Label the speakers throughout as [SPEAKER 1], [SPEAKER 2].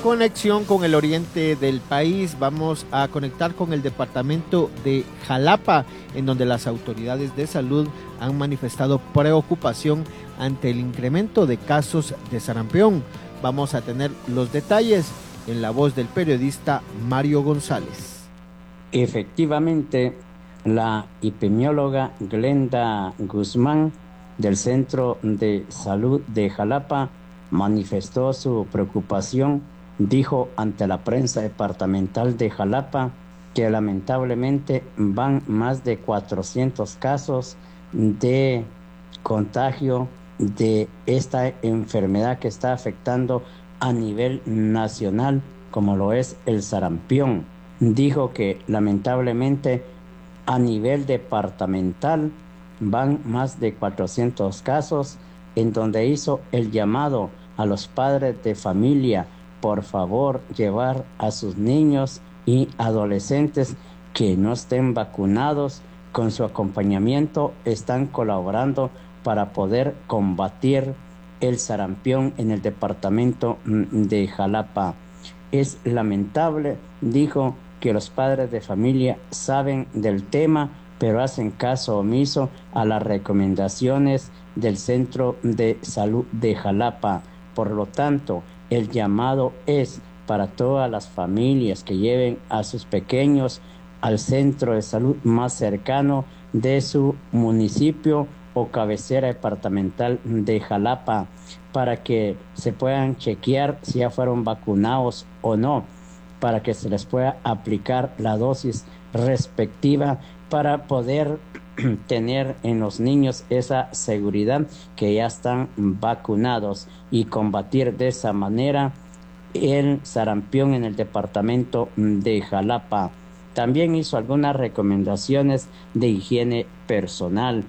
[SPEAKER 1] conexión con el oriente del país, vamos a conectar con el departamento de Jalapa, en donde las autoridades de salud han manifestado preocupación ante el incremento de casos de sarampión. Vamos a tener los detalles en la voz del periodista Mario González.
[SPEAKER 2] Efectivamente, la epidemióloga Glenda Guzmán del Centro de Salud de Jalapa manifestó su preocupación. Dijo ante la prensa departamental de Jalapa que lamentablemente van más de 400 casos de contagio de esta enfermedad que está afectando a nivel nacional, como lo es el sarampión. Dijo que lamentablemente a nivel departamental van más de 400 casos, en donde hizo el llamado a los padres de familia, por favor, llevar a sus niños y adolescentes que no estén vacunados. Con su acompañamiento están colaborando para poder combatir el sarampión en el departamento de Jalapa. Es lamentable, dijo, que los padres de familia saben del tema, pero hacen caso omiso a las recomendaciones del Centro de Salud de Jalapa. Por lo tanto, el llamado es para todas las familias que lleven a sus pequeños al centro de salud más cercano de su municipio o cabecera departamental de Jalapa, para que se puedan chequear si ya fueron vacunados o no, para que se les pueda aplicar la dosis respectiva para poder tener en los niños esa seguridad que ya están vacunados y combatir de esa manera el sarampión en el departamento de Jalapa. También hizo algunas recomendaciones de higiene personal,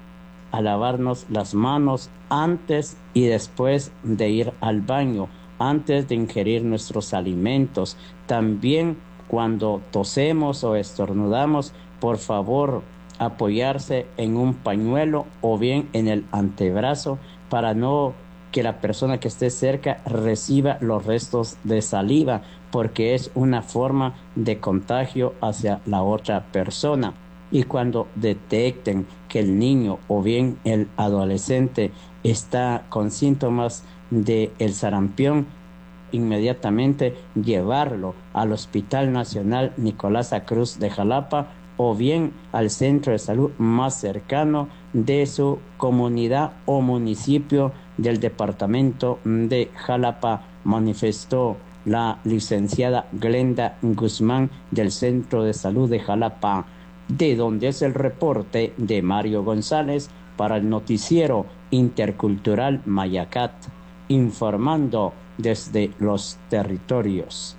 [SPEAKER 2] a lavarnos las manos antes y después de ir al baño, antes de ingerir nuestros alimentos. También cuando tosemos o estornudamos, por favor, apoyarse en un pañuelo o bien en el antebrazo para no que la persona que esté cerca reciba los restos de saliva, porque es una forma de contagio hacia la otra persona. Y cuando detecten que el niño o bien el adolescente está con síntomas del sarampión, inmediatamente llevarlo al Hospital Nacional Nicolás Cruz de Jalapa o bien al centro de salud más cercano de su comunidad o municipio del departamento de Jalapa, manifestó la licenciada Glenda Guzmán del Centro de Salud de Jalapa, de donde es el reporte de Mario González para el noticiero intercultural Mayacat, informando desde los territorios.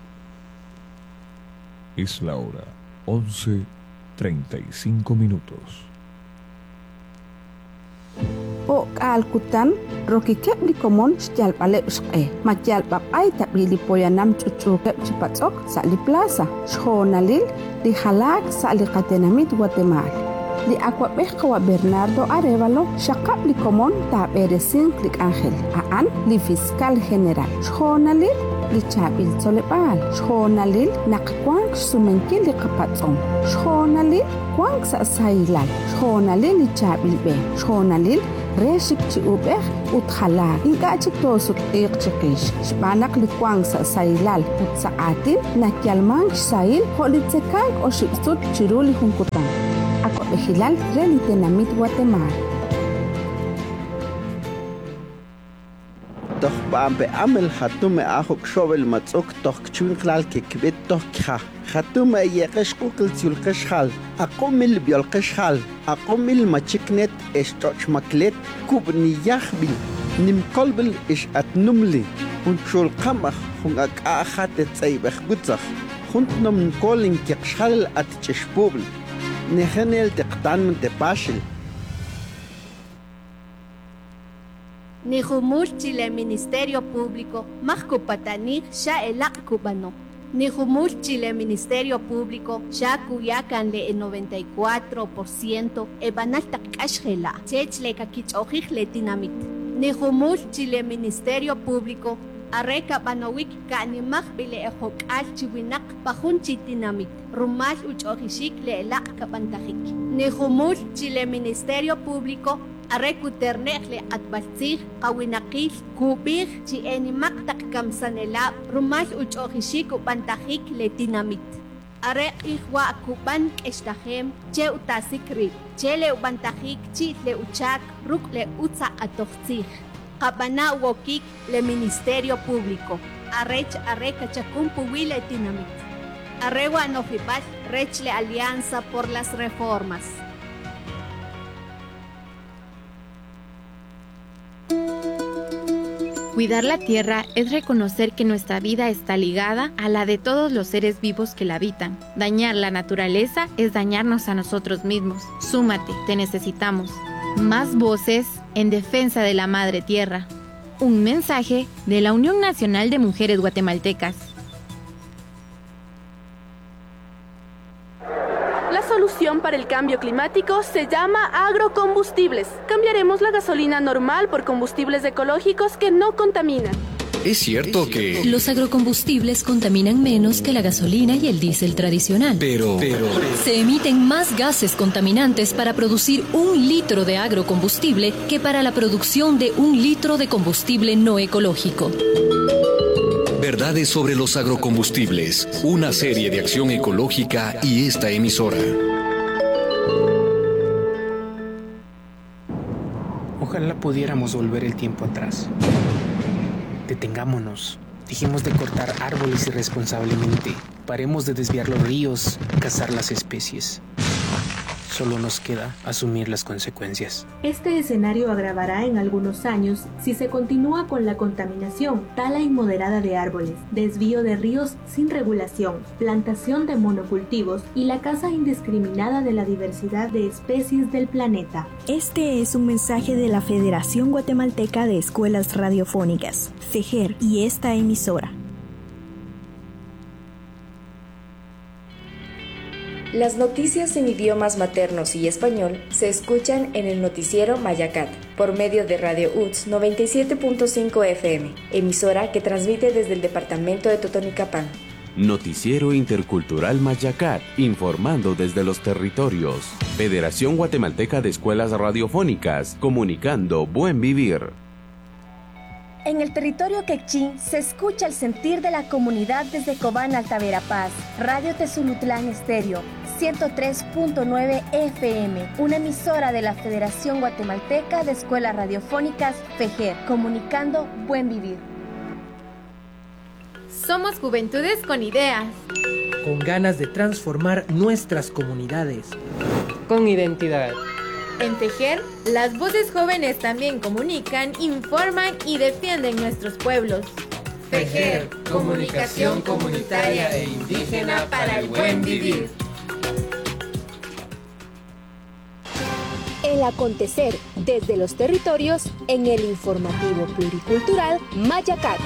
[SPEAKER 3] Es la hora 11:35.
[SPEAKER 4] O alkutan roki kepli komon sjal balep shqe majal babay tabili poyanam chuchu kep chipatok sa li plaza shonalil li halak sa li qatenamit Guatemala li aquabeqwa Bernardo Arevalo shaqab li komon taberesin klik Ángel aan li fiscal general shonalil li chabil solepal shonalil naqkwang sumenki li qapatom shonalil kwang sa sailal shonalil li chabil be shonalil reshik chi ubeh uthala inga chi tosuk iqchiqish shbanak likwang sa sailal utsaatin nakyalmang sail holitsekang o shibsut chiruli hunkutan ako behilal relitenamit Guatemala.
[SPEAKER 5] Doch baambe amel hatume ahok shovel matzok toch chwinklal ke kbet toch kha hatume yeqesh kukl tsulqesh hal aqomil biolqesh hal aqomil machiknet estoch maklet kubni yahbi nim kolbel ish atnumli und shul qamach hung aqahat tsaybakh gutzach huntnom kolin keqshal at cheshpubl nehenel teqtan tepashil
[SPEAKER 6] Nihumur Chile Ministerio Público, Majcupatanik, Sha Elak Cubano. Nihumur Chile Ministerio Público, Sha Cuyacan le 94%, Ebanalta Kashela, Chechle Kakich Ojich Letinamit. Nihumur Chile Ministerio Público, Areka banowik kanimak bile ehok alchiwinak pahun chitinamit. Rumal uchojishik leelak kapantajik. Nihumul chile Ministerio Público arrecuternechle atbaltzig kawinakil kubig chi enimak takkamsanela rumal uchojishik upantajik letinamit. Are ihwa kuban estahem che utasikri che le upantajik chi le uchak ruk le utsa atochtzig. Kabana wokik le Ministerio Público. Arrecha chacumpuwi letinamit. Arrewa nofibal rechle Alianza por las Reformas.
[SPEAKER 3] Cuidar la tierra es reconocer que nuestra vida está ligada a la de todos los seres vivos que la habitan. Dañar la naturaleza es dañarnos a nosotros mismos. Súmate, te necesitamos. Más voces en defensa de la madre tierra. Un mensaje de la Unión Nacional de Mujeres Guatemaltecas.
[SPEAKER 7] La solución para el cambio climático se llama agrocombustibles. Cambiaremos la gasolina normal por combustibles ecológicos que no contaminan.
[SPEAKER 8] Es cierto que
[SPEAKER 9] los agrocombustibles contaminan menos que la gasolina y el diésel tradicional.
[SPEAKER 8] Pero
[SPEAKER 9] se emiten más gases contaminantes para producir 1 litro de agrocombustible que para la producción de 1 litro de combustible no ecológico.
[SPEAKER 8] Verdades sobre los agrocombustibles, una serie de acción ecológica y esta emisora.
[SPEAKER 10] Ojalá pudiéramos volver el tiempo atrás. Detengámonos. Dejemos de cortar árboles irresponsablemente. Paremos de desviar los ríos, cazar las especies. Solo nos queda asumir las consecuencias.
[SPEAKER 11] Este escenario agravará en algunos años si se continúa con la contaminación, tala inmoderada de árboles, desvío de ríos sin regulación, plantación de monocultivos y la caza indiscriminada de la diversidad de especies del planeta.
[SPEAKER 12] Este es un mensaje de la Federación Guatemalteca de Escuelas Radiofónicas, FEJER, y esta emisora.
[SPEAKER 13] Las noticias en idiomas maternos y español se escuchan en el noticiero Mayacat, por medio de Radio UTS 97.5 FM, emisora que transmite desde el departamento de Totonicapán.
[SPEAKER 14] Noticiero Intercultural Mayacat, informando desde los territorios. Federación Guatemalteca de Escuelas Radiofónicas, comunicando buen vivir.
[SPEAKER 15] En el territorio quechín se escucha el sentir de la comunidad desde Cobán Alta Verapaz. Radio Tezulutlán Estéreo, 103.9 FM, una emisora de la Federación Guatemalteca de Escuelas Radiofónicas, FEJER, comunicando buen vivir.
[SPEAKER 3] Somos juventudes con ideas.
[SPEAKER 16] Con ganas de transformar nuestras comunidades.
[SPEAKER 17] Con identidad.
[SPEAKER 3] En FEJER, las voces jóvenes también comunican, informan y defienden nuestros pueblos.
[SPEAKER 18] FEJER, comunicación comunitaria e indígena para el buen vivir.
[SPEAKER 15] El acontecer desde los territorios en el informativo pluricultural Mayacat.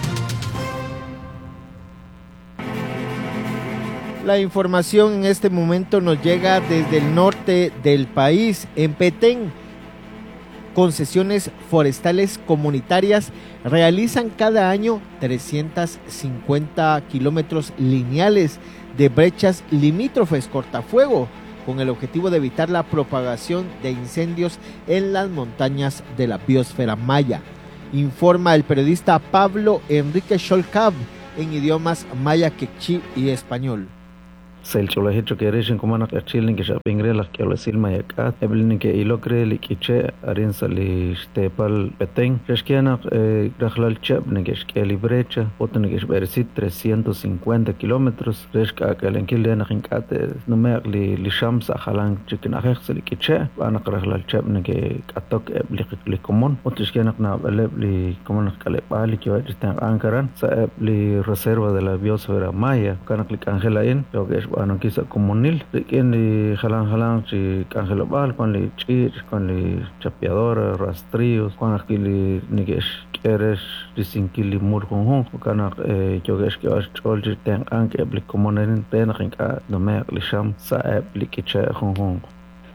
[SPEAKER 1] La información en este momento nos llega desde el norte del país. En Petén, concesiones forestales comunitarias realizan cada año 350 kilómetros lineales de brechas limítrofes cortafuego con el objetivo de evitar la propagación de incendios en las montañas de la biosfera maya. Informa el periodista Pablo Enrique Sholcab en idiomas maya, quechí y español.
[SPEAKER 19] Selcholahicho que eres en comana cachilin que chapingre las que lo silma yakat eblin que ilokre likiche arin sali stepal Petén resquiana rajlal chap ne que librecha otne que versit 350 kilómetros resca que lenkil de nahinkate numer li shams ahalan chicken ahx likiche ana rajlal chap ne que atok li común otrisquiana na li común que pali que están ankaran sa li reserva de la biosfera maya kana clic angelain lo que ano quizá comunil quien li jalan si cangelo bal con li chir con li chapeadora rastrillos con aquí li nigesh quieres disinkili mur con hon kana yo que chol ten anke bli comunel ten rinka no mer li sham sa bli kiche hon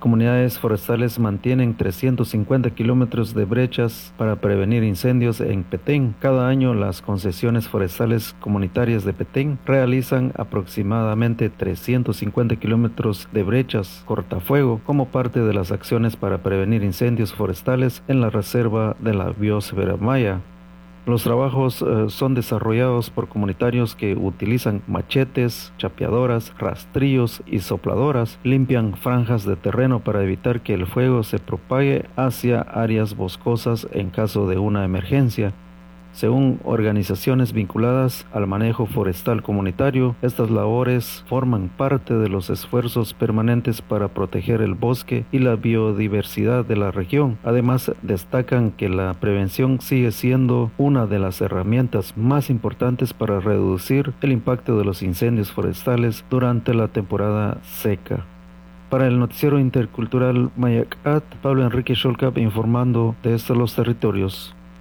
[SPEAKER 19] comunidades forestales mantienen 350 kilómetros de brechas para prevenir incendios en Petén. Cada año las concesiones forestales comunitarias de Petén realizan aproximadamente 350 kilómetros de brechas cortafuego como parte de las acciones para prevenir incendios forestales en la reserva de la biosfera maya. Los trabajos son desarrollados por comunitarios que utilizan machetes, chapeadoras, rastrillos y sopladoras, limpian franjas de terreno para evitar que el fuego se propague hacia áreas boscosas en caso de una emergencia. Según organizaciones vinculadas al manejo forestal comunitario, estas labores forman parte de los esfuerzos permanentes para proteger el bosque y la biodiversidad de la región. Además, destacan que la prevención sigue siendo una de las herramientas más importantes para reducir el impacto de los incendios forestales durante la temporada seca. Para el noticiero intercultural Mayacat, Pablo Enrique Sholkap informando desde los territorios.